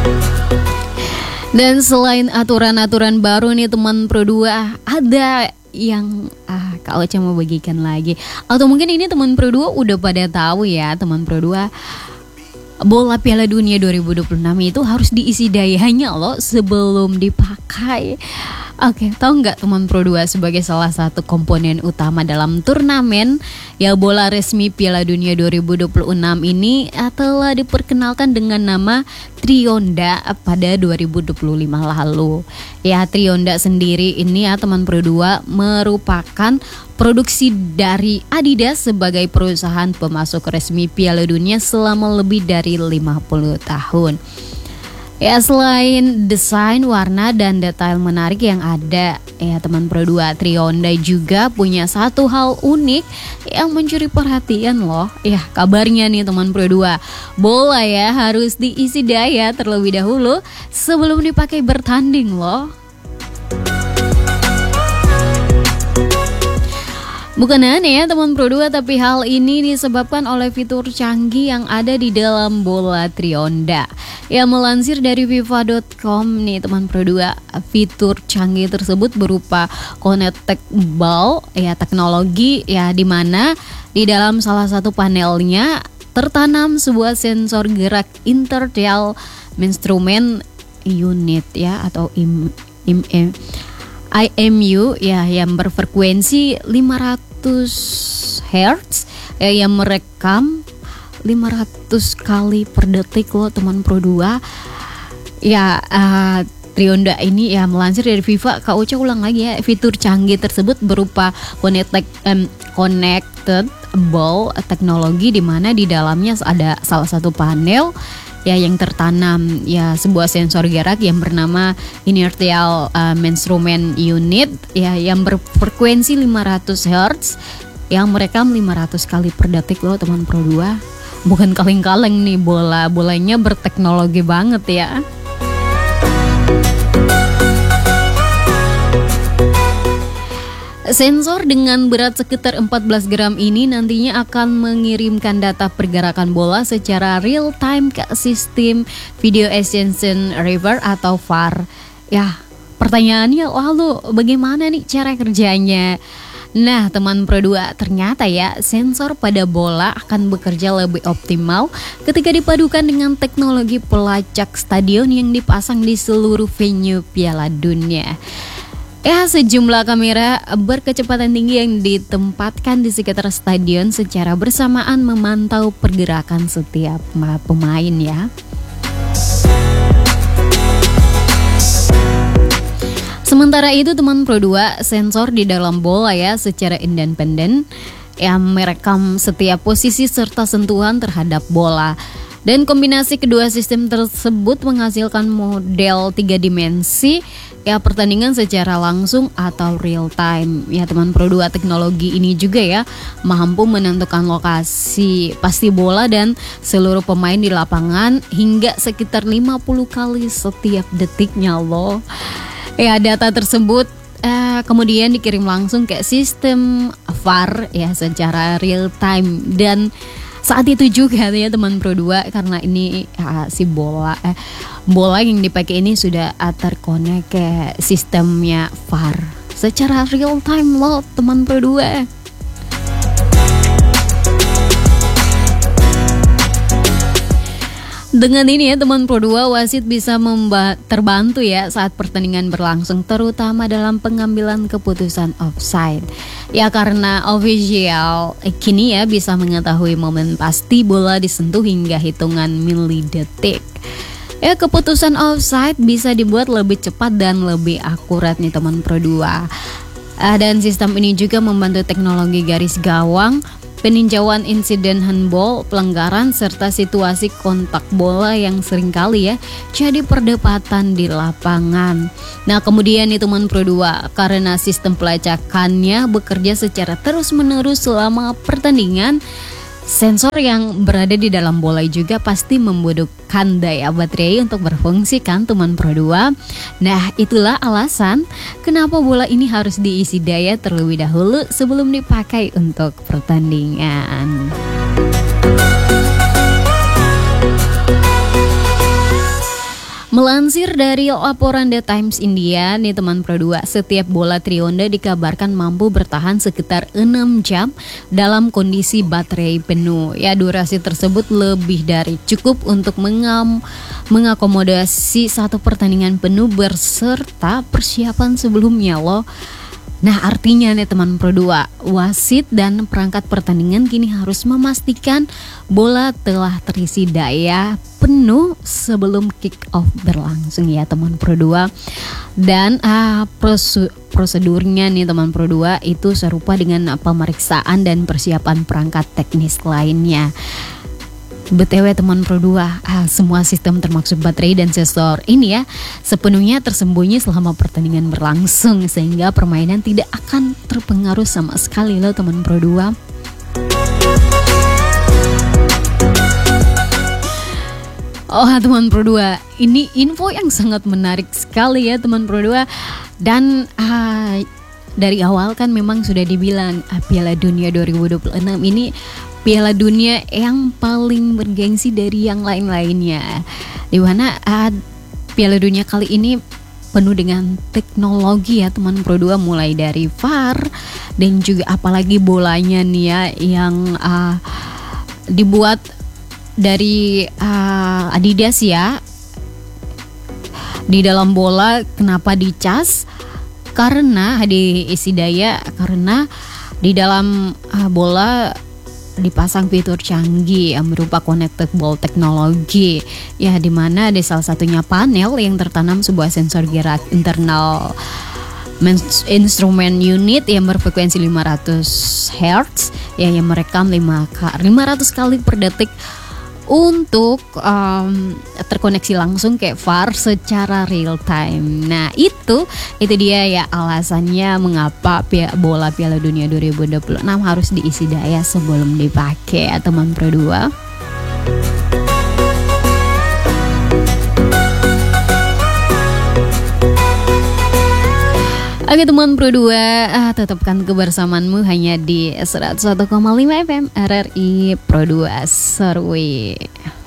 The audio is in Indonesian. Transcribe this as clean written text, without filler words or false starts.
Dan selain aturan-aturan baru nih teman Pro 2, ada yang Kak Ocha mau bagikan lagi. Atau mungkin ini teman Pro 2 udah pada tahu ya, teman Pro 2. Bola Piala Dunia 2026 itu harus diisi dayanya loh sebelum dipakai. Oke, tahu nggak teman Pro 2 sebagai salah satu komponen utama dalam turnamen ya bola resmi Piala Dunia 2026 ini telah diperkenalkan dengan nama Trionda pada 2025 lalu. Ya, Trionda sendiri ini ya teman Pro 2 merupakan produksi dari Adidas sebagai perusahaan pemasok resmi Piala Dunia selama lebih dari 50 tahun. Ya, selain desain, warna, dan detail menarik yang ada, ya teman Pro 2, Trionda juga punya satu hal unik yang mencuri perhatian loh. Ya, kabarnya nih teman Pro 2, bola ya harus diisi daya terlebih dahulu sebelum dipakai bertanding loh. Bukan aneh ya teman Pro 2, tapi hal ini disebabkan oleh fitur canggih yang ada di dalam bola Trionda. Ya, melansir dari FIFA.com nih teman Pro 2, fitur canggih tersebut berupa connectable ya teknologi ya, di mana di dalam salah satu panelnya tertanam sebuah sensor gerak Intertel Instrument Unit ya, atau IMU ya, yang berfrekuensi 500 Hz ya, yang merekam 500 kali per detik loh teman Pro 2. Ya, Trionda ini ya melansir dari FIFA. Kak Ocha ulang lagi ya, fitur canggih tersebut berupa connectable teknologi, di mana di dalamnya ada salah satu panel ya yang tertanam ya sebuah sensor gerak yang bernama Inertial Measurement Unit ya, yang berfrekuensi 500 Hz yang merekam 500 kali per detik loh teman Pro 2. Bukan kaleng-kaleng nih, bolanya berteknologi banget ya. Sensor dengan berat sekitar 14 gram ini nantinya akan mengirimkan data pergerakan bola secara real time ke sistem Video Assistant Receiver atau VAR. Ya, pertanyaannya lalu bagaimana nih cara kerjanya? Nah teman Pro 2, ternyata ya sensor pada bola akan bekerja lebih optimal ketika dipadukan dengan teknologi pelacak stadion yang dipasang di seluruh venue Piala Dunia. Ya, sejumlah kamera berkecepatan tinggi yang ditempatkan di sekitar stadion secara bersamaan memantau pergerakan setiap pemain ya. Sementara itu teman Pro 2, sensor di dalam bola ya secara independen yang merekam setiap posisi serta sentuhan terhadap bola. Dan kombinasi kedua sistem tersebut menghasilkan model 3 dimensi ya pertandingan secara langsung atau real time. Ya teman Pro 2, teknologi ini juga ya mampu menentukan lokasi pasti bola dan seluruh pemain di lapangan hingga sekitar 50 kali setiap detiknya loh. Ya, data tersebut kemudian dikirim langsung ke sistem VAR ya secara real time, dan saat itu juga ya teman Pro 2, karena ini si bola yang dipakai ini sudah terkonek ke sistemnya VAR secara real time loh teman Pro 2. Dengan ini ya teman Pro 2, wasit bisa terbantu ya saat pertandingan berlangsung, terutama dalam pengambilan keputusan offside. Ya, karena official kini ya bisa mengetahui momen pasti bola disentuh hingga hitungan milidetik. Ya, keputusan offside bisa dibuat lebih cepat dan lebih akurat nih teman Pro 2. Dan sistem ini juga membantu teknologi garis gawang, peninjauan insiden handball, pelanggaran, serta situasi kontak bola yang seringkali ya jadi perdebatan di lapangan. Nah kemudian nih teman Pro 2, karena sistem pelacakannya bekerja secara terus-menerus selama pertandingan, sensor yang berada di dalam bola juga pasti membutuhkan daya baterai untuk berfungsi kan teman Pro 2. Nah itulah alasan kenapa bola ini harus diisi daya terlebih dahulu sebelum dipakai untuk pertandingan. Melansir dari laporan The Times India nih teman Pro 2, setiap bola Trionda dikabarkan mampu bertahan sekitar 6 jam dalam kondisi baterai penuh. Ya, durasi tersebut lebih dari cukup untuk mengakomodasi satu pertandingan penuh berserta persiapan sebelumnya loh. Nah, artinya nih teman Pro 2, wasit dan perangkat pertandingan kini harus memastikan bola telah terisi daya penuh sebelum kick off berlangsung ya teman Pro 2. Dan prosedurnya nih teman Pro 2 itu serupa dengan pemeriksaan dan persiapan perangkat teknis lainnya. BTW teman Pro 2, semua sistem termasuk baterai dan sensor ini ya sepenuhnya tersembunyi selama pertandingan berlangsung, sehingga permainan tidak akan terpengaruh sama sekali loh teman Pro 2. Oh teman Pro 2, ini info yang sangat menarik sekali ya teman Pro 2. Dan dari awal kan memang sudah dibilang Piala Dunia 2026 ini Piala Dunia yang paling bergengsi dari yang lain-lainnya, di mana Piala Dunia kali ini penuh dengan teknologi ya teman Pro 2, mulai dari VAR dan juga apalagi bolanya nih ya yang dibuat dari Adidas ya. Di dalam bola kenapa dicas? Karena diisi daya, karena di dalam bola dipasang fitur canggih yang berupa connected ball teknologi ya, dimana ada salah satunya panel yang tertanam sebuah sensor gerak internal instrumen unit yang berfrekuensi 500 Hz ya, yang merekam 500 kali per detik untuk terkoneksi langsung kayak VAR secara real time. Nah itu dia ya alasannya mengapa bola Piala Dunia 2026 harus diisi daya sebelum dipakai ya teman Pro 2. Oke teman Pro 2, tetapkan kebersamaanmu hanya di 101,5 FM RRI Pro 2 Serwi.